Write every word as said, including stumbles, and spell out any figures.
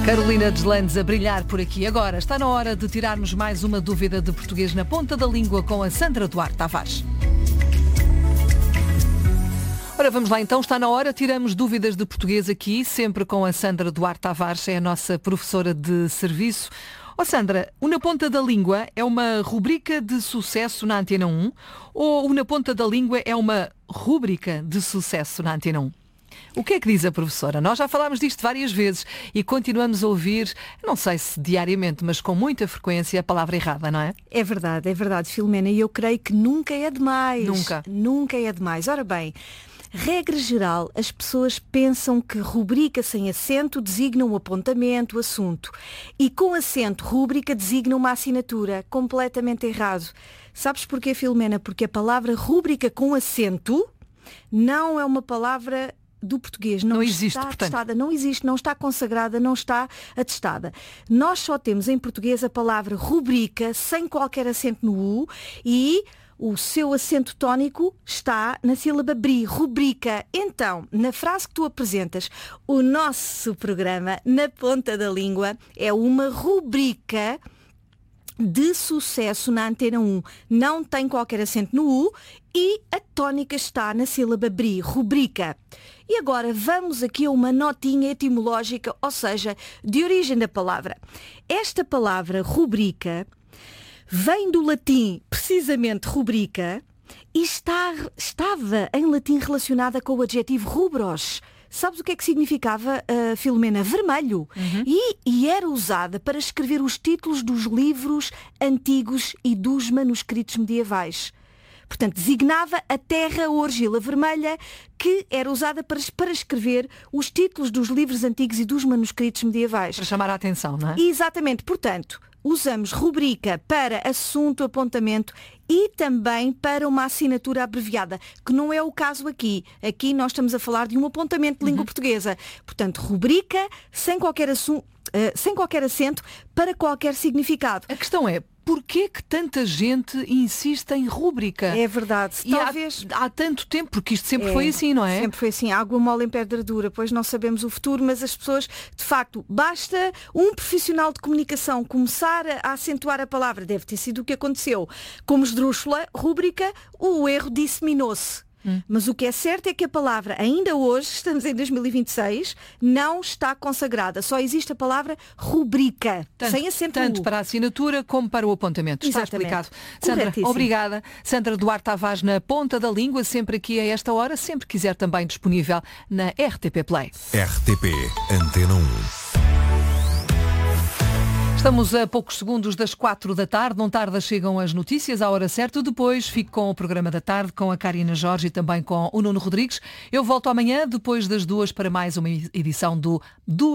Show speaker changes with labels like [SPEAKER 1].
[SPEAKER 1] Carolina Deslandes a brilhar por aqui agora. Está na hora de tirarmos mais uma dúvida de português na ponta da língua com a Sandra Duarte Tavares. Ora, vamos lá então, está na hora, tiramos dúvidas de português aqui, sempre com a Sandra Duarte Tavares, é a nossa professora de serviço. Ó Sandra, o Na Ponta da Língua é uma rubrica de sucesso na Antena um ou o Na Ponta da Língua é uma rúbrica de sucesso na Antena um? O que é que diz a professora? Nós já falámos disto várias vezes e continuamos a ouvir, não sei se diariamente, mas com muita frequência, a palavra errada, não é?
[SPEAKER 2] É verdade, é verdade, Filomena, e eu creio que nunca é demais.
[SPEAKER 1] Nunca.
[SPEAKER 2] Nunca é demais. Ora bem, regra geral, as pessoas pensam que rubrica sem acento designa um apontamento, assunto. E com acento, rúbrica designa uma assinatura. Completamente errado. Sabes porquê, Filomena? Porque a palavra rúbrica com acento não é uma palavra do português, não,
[SPEAKER 1] não existe,
[SPEAKER 2] está
[SPEAKER 1] portanto.
[SPEAKER 2] atestada, não existe, não está consagrada, não está atestada. Nós só temos em português a palavra rubrica sem qualquer acento no U e o seu acento tónico está na sílaba bri, rubrica. Então, na frase que tu apresentas, o nosso programa Na Ponta da Língua é uma rubrica de sucesso na Antena um. Não tem qualquer acento no U e a tónica está na sílaba bri, rubrica. E agora vamos aqui a uma notinha etimológica, ou seja, de origem da palavra. Esta palavra rubrica vem do latim, precisamente rubrica, e está, estava em latim relacionada com o adjetivo rubros. Sabes o que é que significava, uh, Filomena? Vermelho.
[SPEAKER 1] Uhum.
[SPEAKER 2] E, e era usada para escrever os títulos dos livros antigos e dos manuscritos medievais. Portanto, designava a terra ou argila vermelha que era usada para, para escrever os títulos dos livros antigos e dos manuscritos medievais.
[SPEAKER 1] Para chamar a atenção, não é?
[SPEAKER 2] Exatamente. Portanto, usamos rubrica para assunto, apontamento e também para uma assinatura abreviada, que não é o caso aqui. Aqui nós estamos a falar de um apontamento de língua uhum. portuguesa. Portanto, rubrica sem qualquer, assunto, uh, sem qualquer acento para qualquer significado.
[SPEAKER 1] A questão é, porquê que tanta gente insiste em rúbrica?
[SPEAKER 2] É verdade.
[SPEAKER 1] E
[SPEAKER 2] Talvez...
[SPEAKER 1] há, há tanto tempo, porque isto sempre
[SPEAKER 2] é,
[SPEAKER 1] foi assim, não é?
[SPEAKER 2] Sempre foi assim. Água mole em pedra dura, pois não sabemos o futuro, mas as pessoas, de facto, basta um profissional de comunicação começar a acentuar a palavra, deve ter sido o que aconteceu. Como esdrúxula, rúbrica, o erro disseminou-se. Hum. Mas o que é certo é que a palavra, ainda hoje, estamos em dois mil e vinte e seis, não está consagrada. Só existe a palavra rubrica,
[SPEAKER 1] tanto,
[SPEAKER 2] sem acento
[SPEAKER 1] tanto
[SPEAKER 2] U.
[SPEAKER 1] para a assinatura como para o apontamento. Está
[SPEAKER 2] Exatamente.
[SPEAKER 1] explicado. Sandra, obrigada. Sandra Duarte Tavares na Ponta da Língua, sempre aqui a esta hora, sempre quiser também disponível na R T P Play.
[SPEAKER 3] R T P Antena um.
[SPEAKER 1] Estamos a poucos segundos das quatro da tarde, não tarda chegam as notícias à hora certa, depois fico com o programa da tarde, com a Karina Jorge e também com o Nuno Rodrigues. Eu volto amanhã, depois das duas, para mais uma edição do